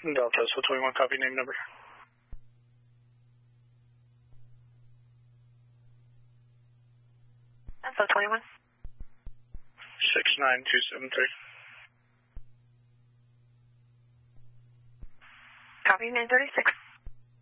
Delta SO21, copy name number. SO21. 69273. Copy name 36.